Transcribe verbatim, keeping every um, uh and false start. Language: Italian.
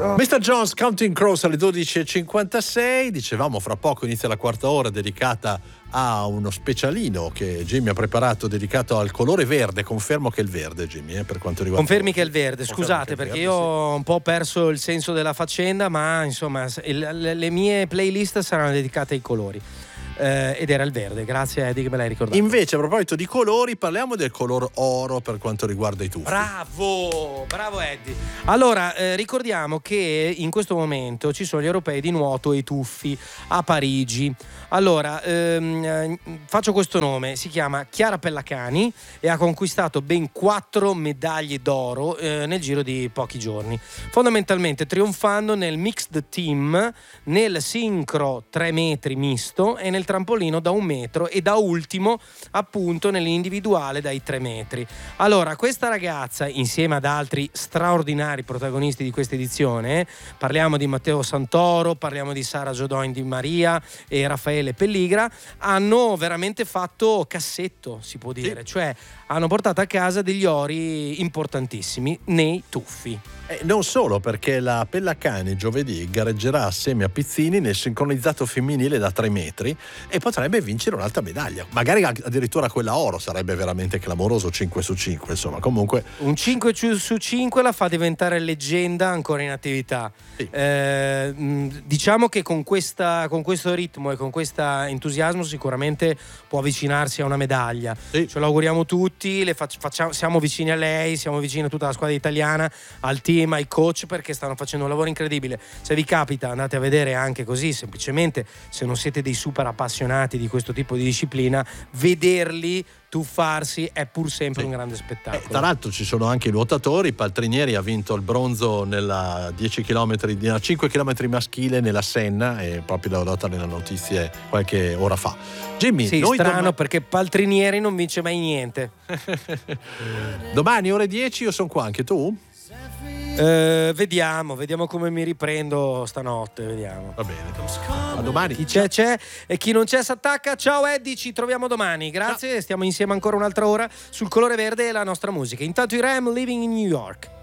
mister Jones, Counting Crows alle dodici e cinquantasei. Dicevamo fra poco inizia la quarta ora dedicata a uno specialino che Jimmy ha preparato dedicato al colore verde. Confermo che è il verde, Jimmy, eh, per quanto riguarda. Confermi che è il verde, scusate, perché verde, io sì. ho un po' perso il senso della faccenda, ma insomma il, le, le mie playlist saranno dedicate ai colori. Eh, ed era il verde, grazie Eddie che me l'hai ricordato. Invece, a proposito di colori, parliamo del color oro per quanto riguarda i tuffi. Bravo, bravo Eddie. Allora, eh, ricordiamo che in questo momento ci sono gli europei di nuoto e i tuffi a Parigi. Allora, ehm, eh, faccio questo nome, si chiama Chiara Pellacani e ha conquistato ben quattro medaglie d'oro eh, nel giro di pochi giorni. Fondamentalmente trionfando nel mixed team, nel sincro tre metri misto e nel trampolino da un metro e da ultimo appunto nell'individuale dai tre metri. Allora, questa ragazza insieme ad altri straordinari protagonisti di questa edizione, eh, parliamo di Matteo Santoro, parliamo di Sara Jodoin Di Maria e Raffaele Pelligra, hanno veramente fatto cassetto, si può dire, sì. Cioè hanno portato a casa degli ori importantissimi nei tuffi. Eh, non solo, perché la Pellacani giovedì gareggerà assieme a Pizzini nel sincronizzato femminile da tre metri e potrebbe vincere un'altra medaglia, magari addirittura quella oro. Sarebbe veramente clamoroso, cinque su cinque, insomma. Comunque un cinque su cinque la fa diventare leggenda ancora in attività. Sì. Eh, diciamo che con questa con questo ritmo e con questo entusiasmo sicuramente può avvicinarsi a una medaglia. Sì. Ce lo auguriamo tutti, le facciamo, siamo vicini a lei, siamo vicini a tutta la squadra italiana, al team, ai coach, perché stanno facendo un lavoro incredibile. Se vi capita andate a vedere anche così, semplicemente, se non siete dei super appassionati di questo tipo di disciplina, vederli tuffarsi è pur sempre sì. un grande spettacolo. Eh, tra l'altro ci sono anche i nuotatori. Paltrinieri ha vinto il bronzo nella dieci chilometri, nella cinque chilometri maschile nella Senna, e proprio l'ho data nelle notizie qualche ora fa. Jimmy, sì, noi strano dom- perché Paltrinieri non vince mai niente. Domani ore dieci io sono qua, anche tu? Eh, vediamo, vediamo come mi riprendo stanotte, vediamo. Va bene. A domani. Chi c'è c'è e chi non c'è s'attacca. Ciao Eddie, ci troviamo domani. Grazie, ciao. Stiamo insieme ancora un'altra ora sul colore verde e la nostra musica. Intanto i Ram, Living in New York.